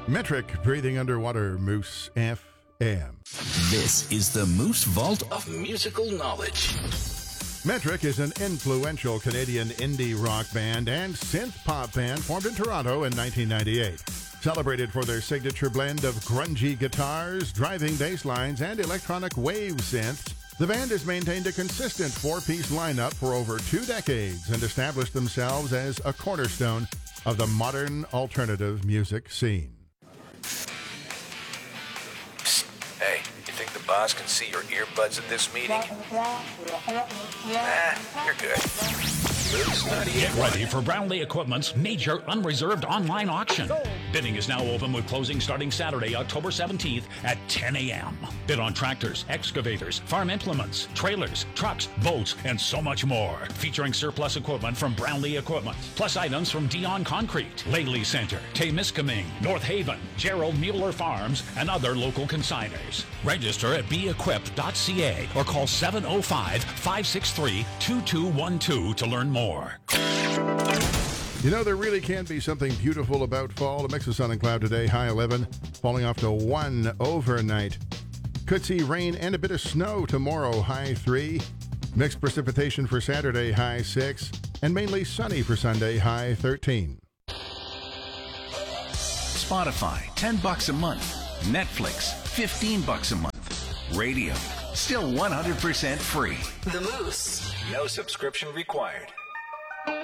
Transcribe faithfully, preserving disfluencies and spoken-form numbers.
Metric, breathing underwater, Moose F M. This is the Moose Vault of Musical Knowledge. Metric is an influential Canadian indie rock band and synth pop band formed in Toronto in nineteen ninety-eight. Celebrated for their signature blend of grungy guitars, driving bass lines, and electronic wave synths, the band has maintained a consistent four-piece lineup for over two decades and established themselves as a cornerstone of the modern alternative music scene. Psst. Hey, you think the boss can see your earbuds at this meeting? Nah, you're good. Get ready for Brownlee Equipment's major unreserved online auction. Bidding is now open with closing starting Saturday, October seventeenth at ten a.m. Bid on tractors, excavators, farm implements, trailers, trucks, boats, and so much more. Featuring surplus equipment from Brownlee Equipment, plus items from Dion Concrete, Laley Center, Temiskaming, North Haven, Gerald Mueller Farms, and other local consigners. Register at be equipped dot c a or call seven oh five, five six three, two two one two to learn more. You know, there really can be something beautiful about fall. A mix of sun and cloud today, high eleven, falling off to one overnight. Could see rain and a bit of snow tomorrow, high three. Mixed precipitation for Saturday, high six. And mainly sunny for Sunday, high thirteen. Spotify, ten bucks a month. Netflix, fifteen bucks a month. Radio, still one hundred percent free. The Moose. No subscription required.